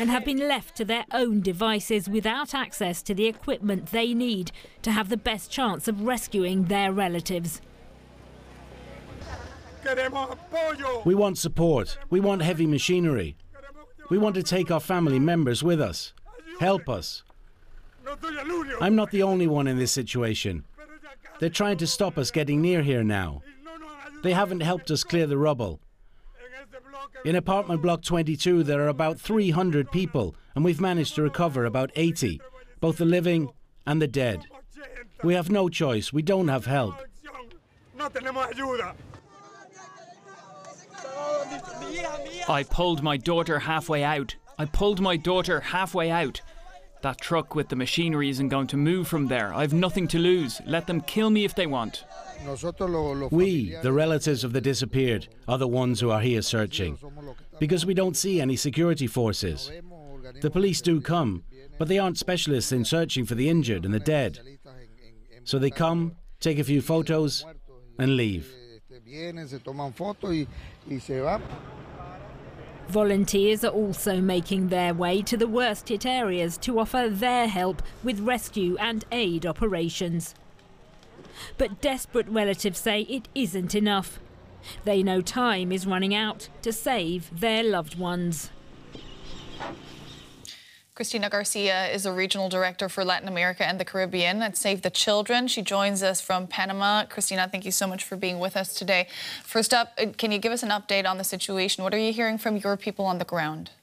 and have been left to their own devices without access to the equipment they need to have the best chance of rescuing their relatives. We want support. We want heavy machinery. We want to take our family members with us. Help us. I'm not the only one in this situation. They're trying to stop us getting near here now. They haven't helped us clear the rubble. In apartment block 22, there are about 300 people, and we've managed to recover about 80, both the living and the dead. We have no choice. We don't have help. I pulled my daughter halfway out. That truck with the machinery isn't going to move from there. I've nothing to lose. Let them kill me if they want. We, the relatives of the disappeared, are the ones who are here searching, because we don't see any security forces. The police do come, but they aren't specialists in searching for the injured and the dead. So they come, take a few photos, and leave. Volunteers are also making their way to the worst-hit areas to offer their help with rescue and aid operations. But desperate relatives say it isn't enough. They know time is running out to save their loved ones. Cristina Garcia is a regional director for Latin America and the Caribbean at Save the Children. She joins us from Panama. Cristina, thank you so much for being with us today. First up, can you give us an update on the situation? What are you hearing from your people on the ground?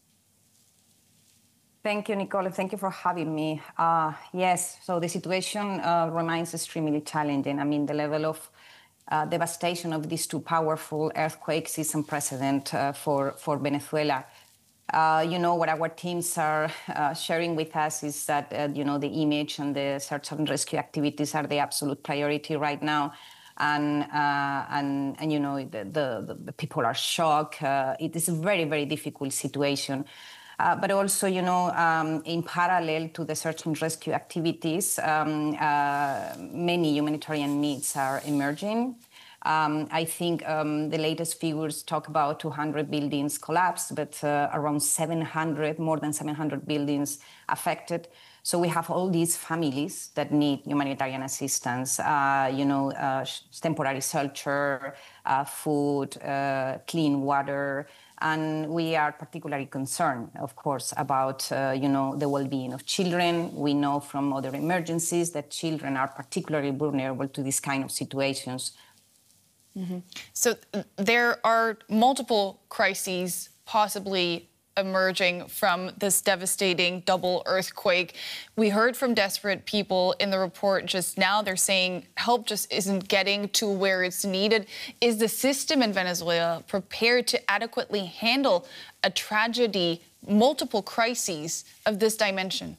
Thank you, Nicole. Thank you for having me. Yes, so the situation remains extremely challenging. I mean, the level of devastation of these two powerful earthquakes is unprecedented for Venezuela. You know, what our teams are sharing with us is that, you know, the image and the search and rescue activities are the absolute priority right now. And you know, the people are shocked. It is a very, very difficult situation. But also, you know, in parallel to the search and rescue activities, many humanitarian needs are emerging. I think the latest figures talk about 200 buildings collapsed, but around 700, more than 700 buildings affected. So we have all these families that need humanitarian assistance, you know, temporary shelter, food, clean water. And we are particularly concerned, of course, about, you know, the well-being of children. We know from other emergencies that children are particularly vulnerable to these kind of situations. Mm-hmm. So there are multiple crises possibly emerging from this devastating double earthquake. We heard from desperate people in the report just now. They're saying help just isn't getting to where it's needed. Is the system in Venezuela prepared to adequately handle a tragedy, multiple crises of this dimension?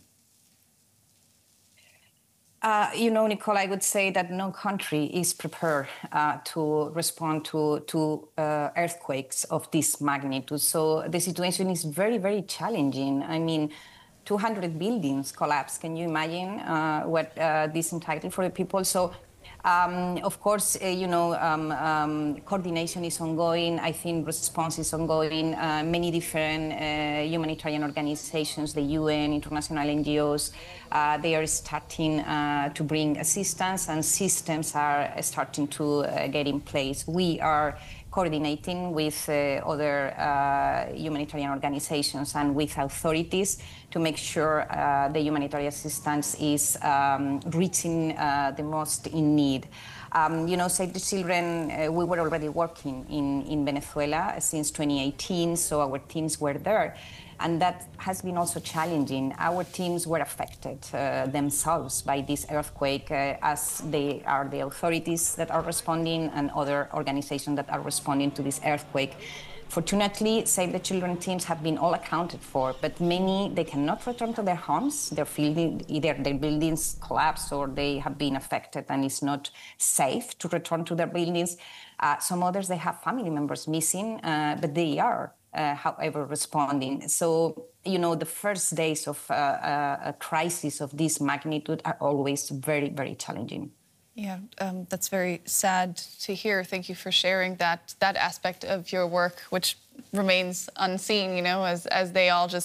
You know, Nicole, I would say that no country is prepared to respond to earthquakes of this magnitude. So the situation is very, very challenging. I mean, 200 buildings collapsed. Can you imagine what this entitled for the people? So, of course, you know, coordination is ongoing. I think response is ongoing. Many different humanitarian organizations, the UN, international NGOs, they are starting to bring assistance, and systems are starting to get in place. We are coordinating with other humanitarian organizations and with authorities to make sure the humanitarian assistance is reaching the most in need. You know, Save the Children, we were already working in Venezuela since 2018, so our teams were there. And that has been also challenging. Our teams were affected themselves by this earthquake, as they are the authorities that are responding and other organizations that are responding to this earthquake. Fortunately, Save the Children teams have been all accounted for, but many, they cannot return to their homes. Either their buildings collapse or they have been affected and it's not safe to return to their buildings. Some others, they have family members missing, but they are, however, responding. So, you know, the first days of a crisis of this magnitude are always very, very challenging. Yeah, that's very sad to hear. Thank you for sharing that aspect of your work, which remains unseen, you know, as they all just